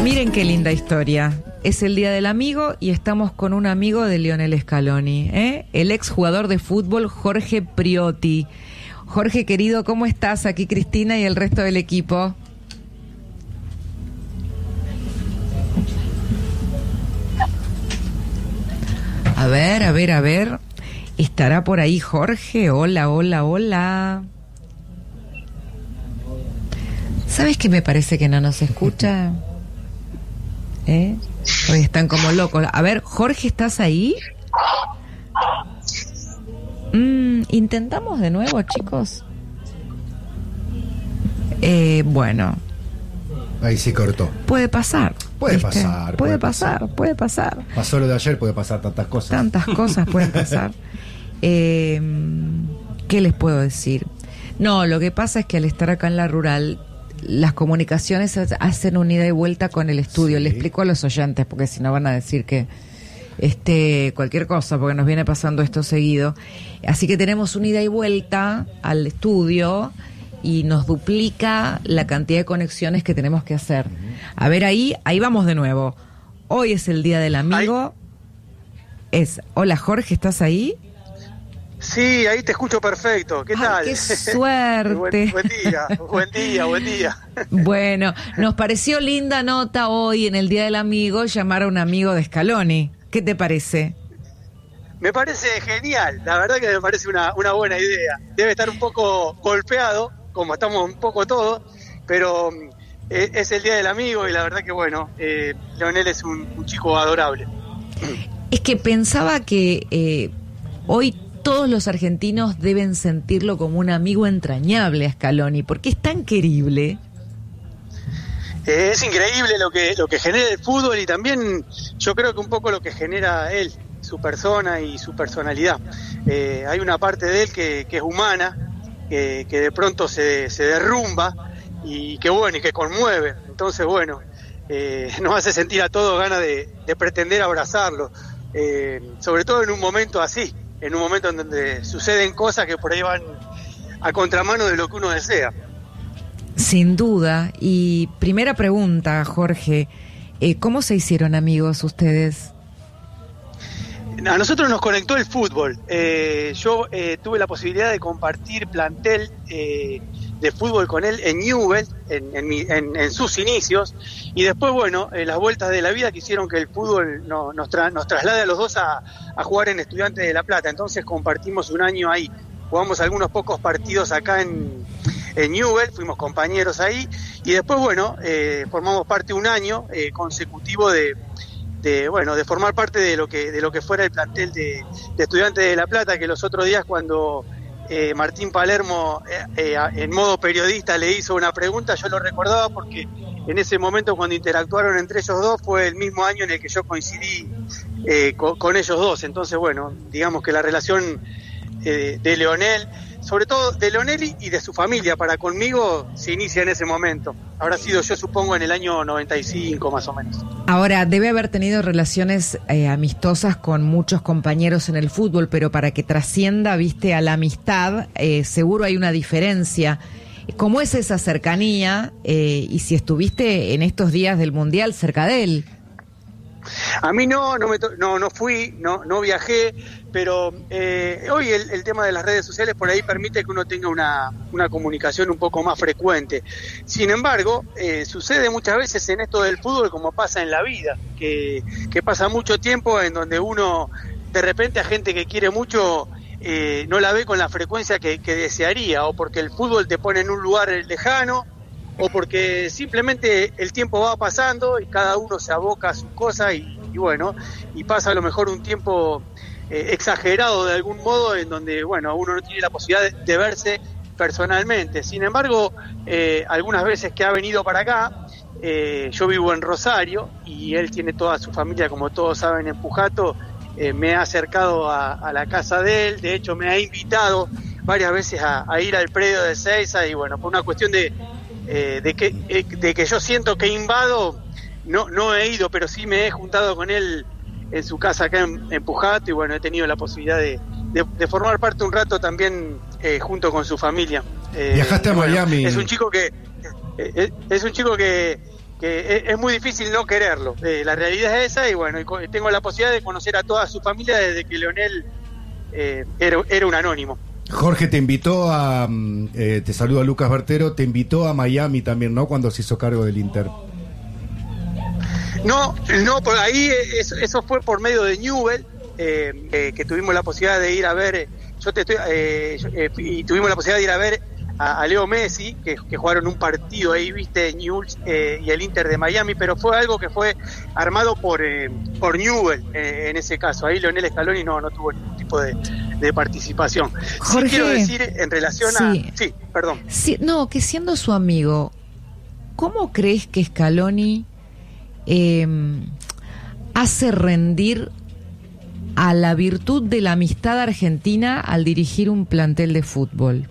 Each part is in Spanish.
Miren qué linda historia. Es el Día del Amigo y estamos con un amigo de Lionel Scaloni, el exjugador de fútbol Jorge Priotti. Jorge, querido, ¿cómo estás? Aquí Cristina y el resto del equipo. A ver. ¿Estará por ahí Jorge? Hola. ¿Sabes qué me parece que no nos escucha? Hoy están como locos. A ver, Jorge, ¿estás ahí? Intentamos de nuevo, chicos. Bueno. Ahí se cortó. Puede pasar. Puede pasar. Pasó lo de ayer, puede pasar tantas cosas. Tantas cosas pueden pasar. ¿Qué les puedo decir? No, lo que pasa es que al estar acá en la rural, las comunicaciones hacen un ida y vuelta con el estudio. Sí. Le explico a los oyentes, porque si no van a decir que cualquier cosa, porque nos viene pasando esto seguido. Así que tenemos un ida y vuelta al estudio y nos duplica la cantidad de conexiones que tenemos que hacer. A ver, ahí vamos de nuevo. Hoy es el Día del Amigo. Hola, Jorge, ¿estás ahí? Sí, ahí te escucho perfecto. ¿Qué tal? ¡Qué suerte! buen día. Bueno, nos pareció linda nota hoy en el Día del Amigo llamar a un amigo de Scaloni. ¿Qué te parece? Me parece genial, la verdad que me parece una buena idea. Debe estar un poco golpeado, como estamos un poco todos, pero es el Día del Amigo y la verdad que bueno, Leonel es un chico adorable. Es que pensaba que hoy todos los argentinos deben sentirlo como un amigo entrañable a Scaloni, porque es tan querible. Es increíble lo que genera el fútbol y también yo creo que un poco lo que genera él, su persona y su personalidad. Hay una parte de él que es humana, que de pronto se derrumba y que bueno, y que conmueve. Entonces bueno, nos hace sentir a todos ganas de pretender abrazarlo, sobre todo en un momento así, en un momento en donde suceden cosas que por ahí van a contramano de lo que uno desea. Sin duda. Y primera pregunta, Jorge, ¿cómo se hicieron amigos ustedes? A nosotros nos conectó el fútbol. Yo tuve la posibilidad de compartir plantel de fútbol con él en Newell's, en sus inicios, y después, bueno, las vueltas de la vida que hicieron que el fútbol nos traslade a los dos a jugar en Estudiantes de La Plata. Entonces compartimos un año ahí, jugamos algunos pocos partidos acá en Newell's, fuimos compañeros ahí, y después, bueno, formamos parte un año consecutivo de formar parte de lo que fuera el plantel de Estudiantes de La Plata, que los otros días cuando Martín Palermo en modo periodista le hizo una pregunta, yo lo recordaba porque en ese momento cuando interactuaron entre ellos dos fue el mismo año en el que yo coincidí con ellos dos. Entonces bueno, digamos que la relación de Leonel, sobre todo de Leonel y de su familia para conmigo, se inicia en ese momento. Habrá sido, yo supongo, en el año 95 más o menos. Ahora, debe haber tenido relaciones amistosas con muchos compañeros en el fútbol, pero para que trascienda, viste, a la amistad, seguro hay una diferencia. ¿Cómo es esa cercanía? Y si estuviste en estos días del Mundial cerca de él. A mí no fui, no viajé, pero hoy el tema de las redes sociales por ahí permite que uno tenga una comunicación un poco más frecuente. Sin embargo, sucede muchas veces en esto del fútbol como pasa en la vida, que pasa mucho tiempo en donde uno de repente a gente que quiere mucho no la ve con la frecuencia que desearía, o porque el fútbol te pone en un lugar lejano, o porque simplemente el tiempo va pasando y cada uno se aboca a sus cosas y bueno, y pasa a lo mejor un tiempo exagerado de algún modo en donde, bueno, uno no tiene la posibilidad de verse personalmente. Sin embargo, algunas veces que ha venido para acá, yo vivo en Rosario y él tiene toda su familia, como todos saben, en Pujato. Me ha acercado a la casa de él, de hecho me ha invitado varias veces a ir al predio de Seiza y bueno, por una cuestión de que yo siento que invado, no he ido, pero sí me he juntado con él en su casa acá en Pujato y bueno, he tenido la posibilidad de formar parte un rato también junto con su familia. Viajaste a Miami. Es un chico que es muy difícil no quererlo. La realidad es esa y bueno, tengo la posibilidad de conocer a toda su familia desde que Leonel era un anónimo. Jorge te invitó te saluda Lucas Bertero, te invitó a Miami también, ¿no? Cuando se hizo cargo del Inter. No, por ahí eso fue por medio de Newell, que tuvimos la posibilidad de ir a ver, y tuvimos la posibilidad de ir a ver a Leo Messi, que jugaron un partido ahí, viste, Newell's y el Inter de Miami, pero fue algo que fue armado por Newell en ese caso. Ahí Lionel Scaloni no tuvo ningún tipo de participación. Jorge, sí quiero decir en relación sí, perdón. Sí, no, que siendo su amigo, ¿cómo crees que Scaloni hace rendir a la virtud de la amistad argentina al dirigir un plantel de fútbol?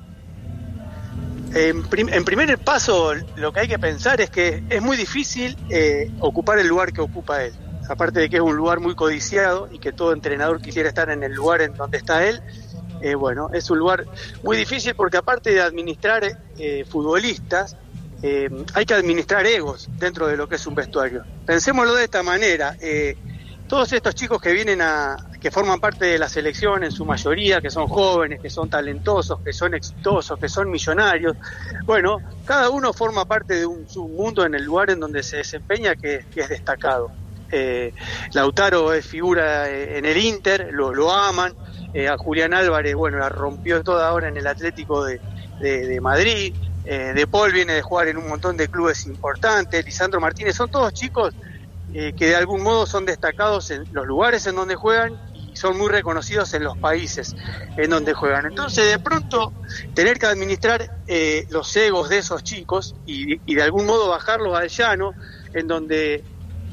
En primer paso, lo que hay que pensar es que es muy difícil ocupar el lugar que ocupa él. Aparte de que es un lugar muy codiciado y que todo entrenador quisiera estar en el lugar en donde está él, bueno, es un lugar muy difícil porque aparte de administrar futbolistas, hay que administrar egos dentro de lo que es un vestuario. Pensémoslo de esta manera, todos estos chicos que vienen que forman parte de la selección en su mayoría, que son jóvenes, que son talentosos, que son exitosos, que son millonarios, bueno, cada uno forma parte de un submundo en el lugar en donde se desempeña que es destacado. Lautaro es figura en el Inter, lo aman, a Julián Álvarez, bueno, la rompió toda ahora en el Atlético de Madrid, De Paul viene de jugar en un montón de clubes importantes, Lisandro Martínez, son todos chicos que de algún modo son destacados en los lugares en donde juegan y son muy reconocidos en los países en donde juegan. Entonces, de pronto, tener que administrar los egos de esos chicos y de algún modo bajarlos al llano, en donde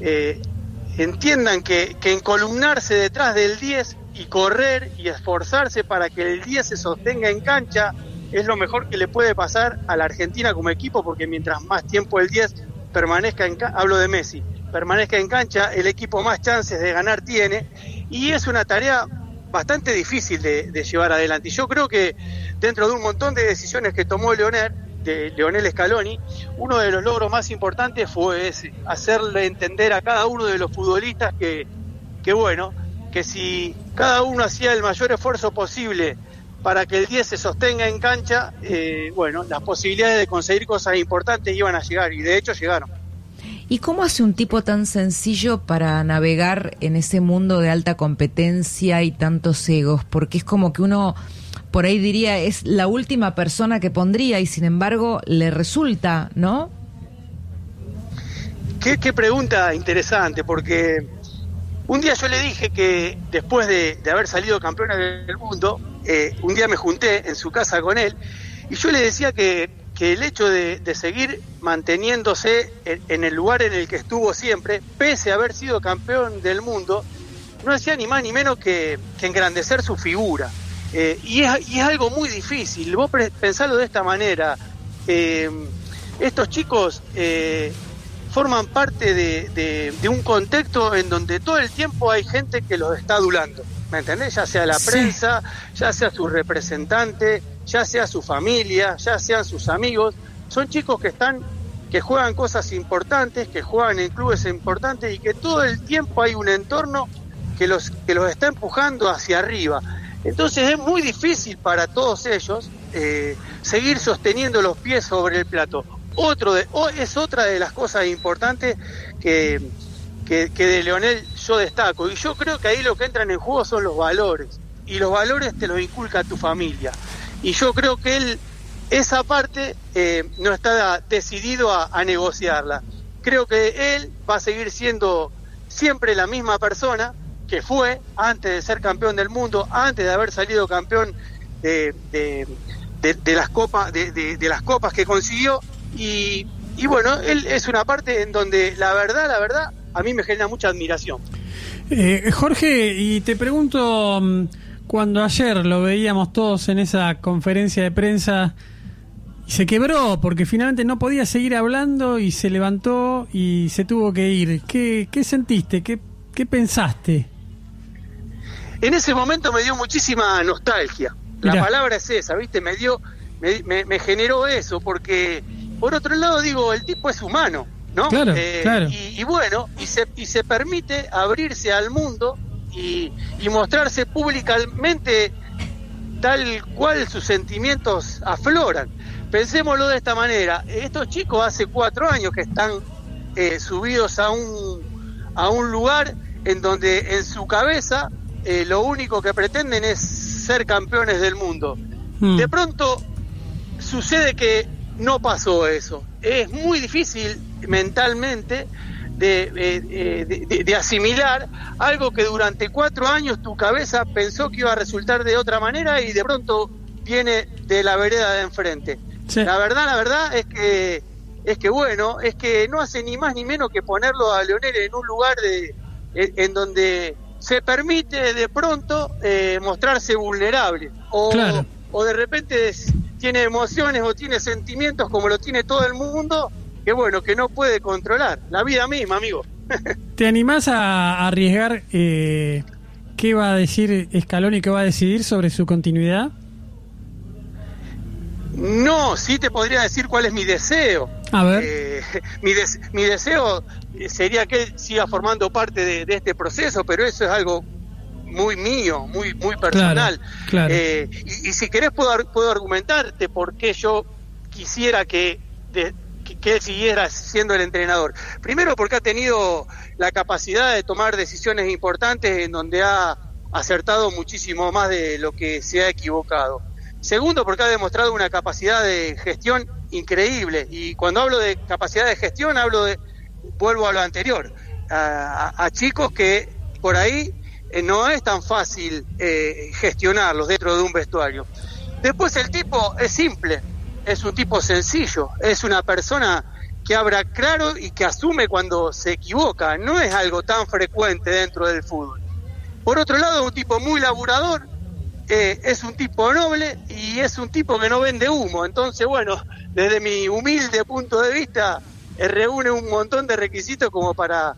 entiendan que encolumnarse detrás del 10 y correr y esforzarse para que el 10 se sostenga en cancha es lo mejor que le puede pasar a la Argentina como equipo, porque mientras más tiempo el 10 permanezca en cancha, hablo de Messi, permanezca en cancha, el equipo más chances de ganar tiene, y es una tarea bastante difícil de llevar adelante. Y yo creo que dentro de un montón de decisiones que tomó Lionel Scaloni, uno de los logros más importantes fue ese, hacerle entender a cada uno de los futbolistas que bueno, que si cada uno hacía el mayor esfuerzo posible para que el 10 se sostenga en cancha, bueno, las posibilidades de conseguir cosas importantes iban a llegar, y de hecho llegaron. ¿Y cómo hace un tipo tan sencillo para navegar en ese mundo de alta competencia y tantos egos? Porque es como que uno por ahí diría es la última persona que pondría y sin embargo le resulta, ¿no? Qué pregunta interesante, porque un día yo le dije que después de haber salido campeón del mundo, un día me junté en su casa con él y yo le decía que el hecho de seguir manteniéndose en el lugar en el que estuvo siempre, pese a haber sido campeón del mundo, no hacía ni más ni menos que engrandecer su figura. Y es algo muy difícil. Vos pensalo de esta manera. Estos chicos forman parte de un contexto en donde todo el tiempo hay gente que los está adulando, ¿me entendés? Ya sea la prensa, ya sea su representante, ya sea su familia, ya sean sus amigos. Son chicos que juegan cosas importantes, que juegan en clubes importantes y que todo el tiempo hay un entorno que los está empujando hacia arriba. Entonces es muy difícil para todos ellos seguir sosteniendo los pies sobre el plato. Es otra de las cosas importantes que de Leonel yo destaco, y yo creo que ahí lo que entran en juego son los valores, y los valores te los inculca tu familia, y yo creo que él esa parte no está decidido a negociarla. Creo que él va a seguir siendo siempre la misma persona que fue antes de ser campeón del mundo, antes de haber salido campeón de las copas de las copas que consiguió, y bueno, él es una parte en donde la verdad a mí me genera mucha admiración. Jorge, y te pregunto, cuando ayer lo veíamos todos en esa conferencia de prensa y se quebró porque finalmente no podía seguir hablando y se levantó y se tuvo que ir, ¿qué sentiste? ¿Qué pensaste? En ese momento me dio muchísima nostalgia. La palabra es esa, ¿viste? Me generó eso, porque por otro lado digo, el tipo es humano, ¿no? Claro, claro. Y bueno, y se permite abrirse al mundo y mostrarse públicamente tal cual sus sentimientos afloran. Pensémoslo de esta manera: estos chicos hace 4 años que están subidos a un lugar en donde en su cabeza lo único que pretenden es ser campeones del mundo. De pronto sucede que no pasó eso. Es muy difícil mentalmente de asimilar algo que durante 4 años tu cabeza pensó que iba a resultar de otra manera y de pronto viene de la vereda de enfrente. Sí. La verdad es que bueno, es que no hace ni más ni menos que ponerlo a Leonel en un lugar en donde se permite de pronto mostrarse vulnerable, claro. O de repente tiene emociones o tiene sentimientos como lo tiene todo el mundo, que bueno, que no puede controlar. La vida misma, amigo. ¿Te animás a arriesgar qué va a decir Scaloni, qué va a decidir sobre su continuidad? No, sí te podría decir cuál es mi deseo. A ver. Mi deseo sería que él siga formando parte de este proceso, pero eso es algo muy mío, muy personal. Claro. Y si querés puedo argumentarte por qué yo quisiera que él siguiera siendo el entrenador. Primero, porque ha tenido la capacidad de tomar decisiones importantes en donde ha acertado muchísimo más de lo que se ha equivocado. Segundo, porque ha demostrado una capacidad de gestión increíble. Y cuando hablo de capacidad de gestión, vuelvo a lo anterior, a chicos que por ahí no es tan fácil gestionarlos dentro de un vestuario. Después, el tipo es simple, es un tipo sencillo, es una persona que habla claro y que asume cuando se equivoca. No es algo tan frecuente dentro del fútbol. Por otro lado, un tipo muy laburador, es un tipo noble y es un tipo que no vende humo. Entonces, bueno, desde mi humilde punto de vista, reúne un montón de requisitos como para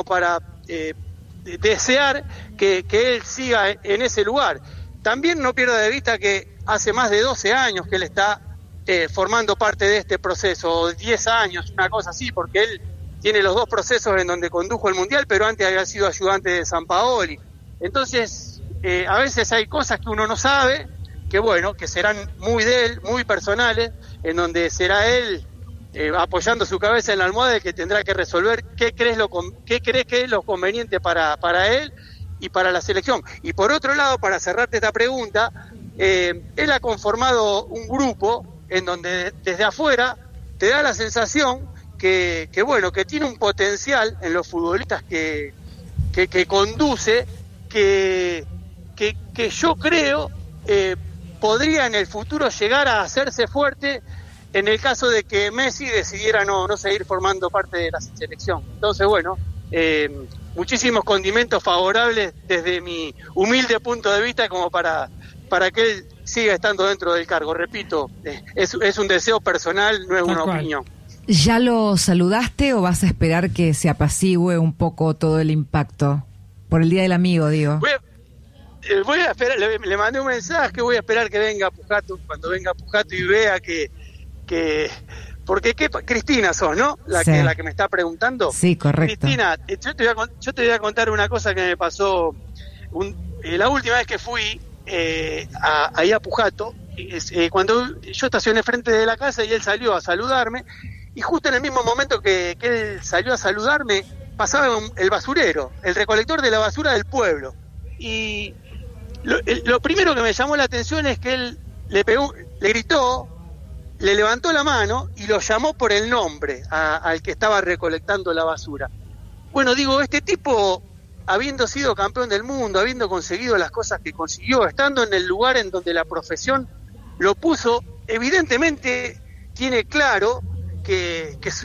desear que él siga en ese lugar. También no pierda de vista que hace más de 12 años que él está formando parte de este proceso, o 10 años, una cosa así, porque él tiene los 2 procesos en donde condujo el Mundial, pero antes había sido ayudante de Sampaoli. Entonces, a veces hay cosas que uno no sabe, que bueno, que serán muy de él, muy personales, en donde será él apoyando su cabeza en la almohada el que tendrá que resolver qué crees que es lo conveniente para él y para la selección. Y por otro lado, para cerrarte esta pregunta, él ha conformado un grupo en donde desde afuera te da la sensación que bueno, que tiene un potencial en los futbolistas que conduce, que yo creo podría en el futuro llegar a hacerse fuerte en el caso de que Messi decidiera no seguir formando parte de la selección. Entonces, bueno, muchísimos condimentos favorables desde mi humilde punto de vista como para que él siga estando dentro del cargo. Repito, es un deseo personal, no es una opinión. ¿Ya lo saludaste o vas a esperar que se apacigüe un poco todo el impacto? Por el Día del Amigo, digo. Voy a esperar, le mandé un mensaje, voy a esperar que venga Pujato, cuando venga Pujato y vea que porque Cristina sos, ¿no? La que me está preguntando. Sí, correcto. Cristina, yo te voy a contar una cosa que me pasó la última vez que fui ahí a Pujato, cuando yo estacioné frente de la casa y él salió a saludarme, y justo en el mismo momento que él salió a saludarme, pasaba el basurero, el recolector de la basura del pueblo. Y lo primero que me llamó la atención es que él le gritó, le levantó la mano y lo llamó por el nombre al que estaba recolectando la basura. Bueno, digo, este tipo, habiendo sido campeón del mundo, habiendo conseguido las cosas que consiguió, estando en el lugar en donde la profesión lo puso, evidentemente tiene claro que